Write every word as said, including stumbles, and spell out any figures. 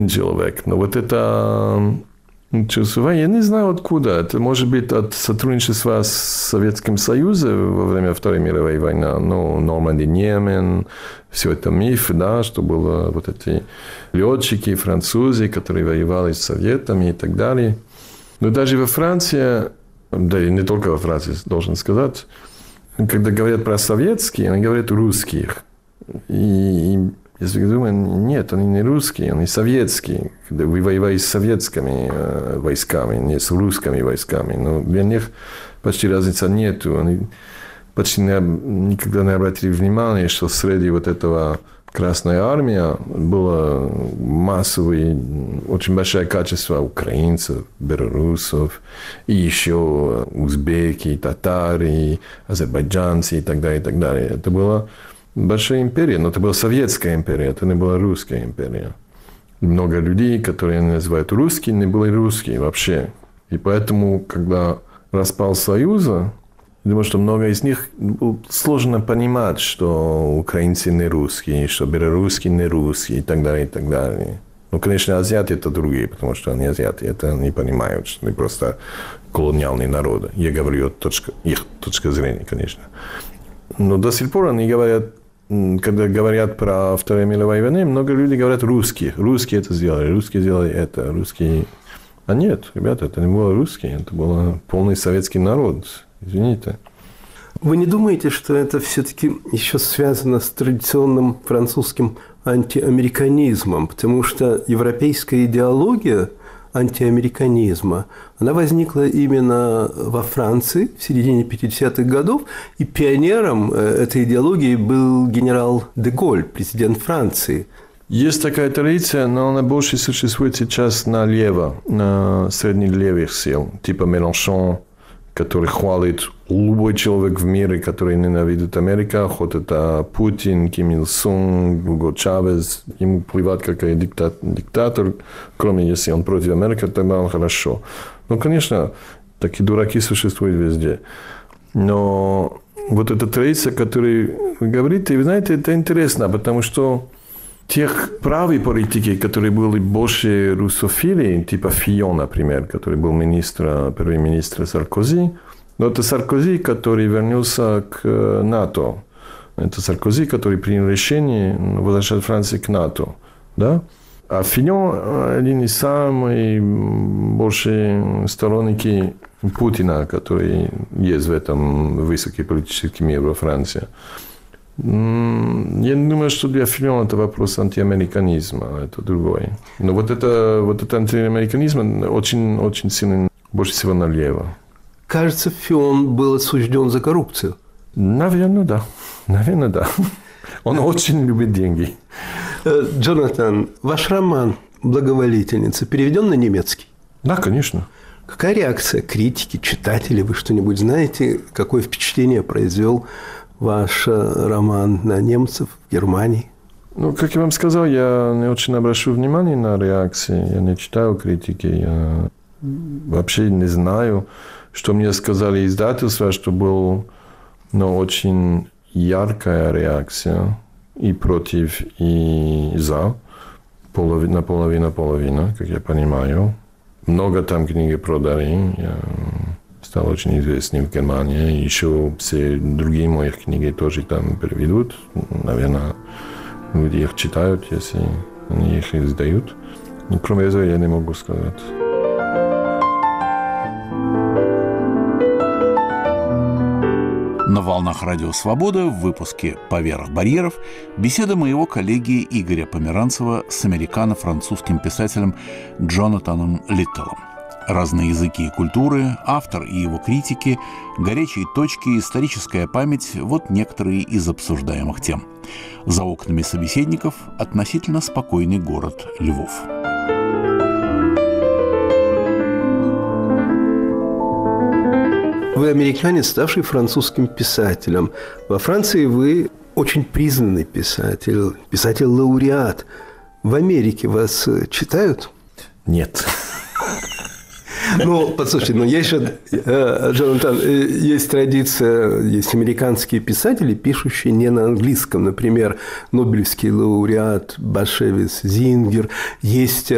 человек. Но вот это чувство, я не знаю откуда. Это может быть от сотрудничества с Советским Союзом во время Второй мировой войны. Ну, Нормандия, Niemen, все это миф, да, что было вот эти летчики, французы, которые воевали с Советами и так далее. Но даже во Франции, да и не только во Франции, должен сказать, когда говорят про советские, они говорят русских. И если думаю, нет, они не русские, они советские. Вы воевали с советскими войсками, не с русскими войсками. Но для них почти разницы нету. Они почти не, никогда не обратили внимания, что среди вот этого Красной Армии было массовое, очень большое качество украинцев, белорусов, и еще узбеки, татары, азербайджанцы и так далее, и так далее. Это была большая империя, но это была советская империя, это не была русская империя. Много людей, которые называют русские, не были русские вообще. И поэтому, когда распал Союз, я думаю, что много из них сложно понимать, что украинцы не русские, что белорусские не русские и так далее, и так далее. Ну, конечно, азиаты – это другие, потому что они азиаты, это не понимают, что они просто колониальные народы. Я говорю от точки, их точки зрения, конечно. Но до сих пор они говорят, когда говорят про Вторую мировую войну, много людей говорят русские. Русские это сделали, русские сделали это, русские... А нет, ребята, это не было русские, это был полный советский народ. Извините. Вы не думаете, что это все-таки еще связано с традиционным французским антиамериканизмом? Потому что европейская идеология антиамериканизма, она возникла именно во Франции в середине пятидесятых годов, и пионером этой идеологии был генерал де Голль, президент Франции. Есть такая традиция, но она больше существует сейчас налево, на среднелевых сил, типа Mélenchon, который хвалит любой человек в мире, который ненавидит Америку, хоть это Путин, Ким Ил Сун, Гуго Чавес, ему плевать, какой диктатор, кроме если он против Америки, тогда он хорошо. Ну, конечно, такие дураки существуют везде. Но вот эта традиция, о которой вы говорите, вы знаете, это интересно, потому что тех правой политики, которые были больше русофилии, типа Фион, например, который был министр, первый министр Саркози, но это Саркози, который вернулся к НАТО. Это Саркози, который принял решение возвращать Францию к НАТО. Да? А Фион один из самых больших сторонники Путина, который есть в этом высокий политический мир во Франции. Я не думаю, что для Фиона это вопрос антиамериканизма, это другое. Но вот это, вот это антиамериканизм очень, очень сильно, больше всего налево. Кажется, Фион был осужден за коррупцию. Наверное, да. Наверное, да. Он очень любит деньги. Джонатан, ваш роман «Благоволительница» переведен на немецкий? Да, конечно. Какая реакция критики, читателей? Вы что-нибудь знаете? Какое впечатление произвел ваш роман на немцев в Германии? Ну, как я вам сказал, я не очень обращу внимание на реакции. Я не читаю критики. Я вообще не знаю, что мне сказали издательства, что была ну, очень яркая реакция и против, и за. Половина, половина, половина, как я понимаю. Много там книги продали. Я стал очень известным в Германии. Еще все другие мои книги тоже там переведут. Наверное, люди их читают, если они их издают. Но кроме этого я не могу сказать. На волнах Радио Свобода в выпуске «Поверх барьеров» беседа моего коллеги Игоря Померанцева с американо-французским писателем Джонатаном Литтелом. Разные языки и культуры, автор и его критики, горячие точки, историческая память – вот некоторые из обсуждаемых тем. За окнами собеседников относительно спокойный город Львов. Вы американец, ставший французским писателем. Во Франции вы очень признанный писатель, писатель-лауреат. В Америке вас читают? Нет. Ну, послушайте, ну есть же, Джонатан, есть традиция, есть американские писатели, пишущие не на английском. Например, Нобелевский лауреат Басшевис Зингер. Есть